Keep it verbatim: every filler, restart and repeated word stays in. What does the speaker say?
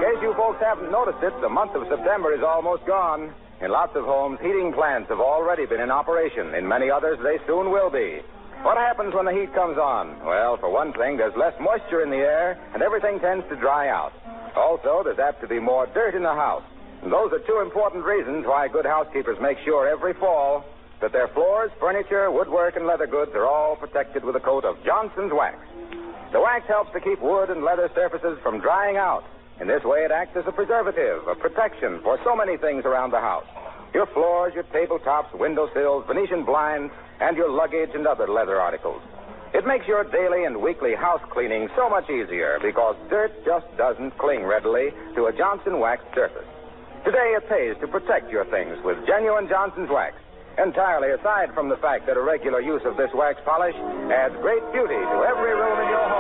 case you folks haven't noticed it, the month of September is almost gone. In lots of homes, heating plants have already been in operation. In many others, they soon will be. What happens when the heat comes on? Well, for one thing, there's less moisture in the air, and everything tends to dry out. Also, there's apt to be more dirt in the house. And those are two important reasons why good housekeepers make sure every fall that their floors, furniture, woodwork, and leather goods are all protected with a coat of Johnson's Wax. The wax helps to keep wood and leather surfaces from drying out. In this way, it acts as a preservative, a protection for so many things around the house. Your floors, your tabletops, windowsills, Venetian blinds, and your luggage and other leather articles. It makes your daily and weekly house cleaning so much easier because dirt just doesn't cling readily to a Johnson Wax surface. Today, it pays to protect your things with genuine Johnson's Wax. Entirely aside from the fact that a regular use of this wax polish adds great beauty to every room in your home.